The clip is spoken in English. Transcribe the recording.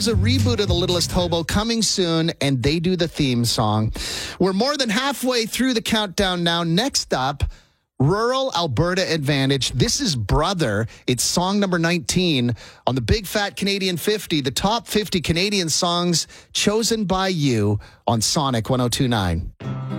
There's a reboot of The Littlest Hobo coming soon, and they do the theme song. We're more than halfway through the countdown now. Next up, Rural Alberta Advantage. This is Brother. It's song number 19 on the Big Fat Canadian 50, the top 50 Canadian songs chosen by you on Sonic 102.9.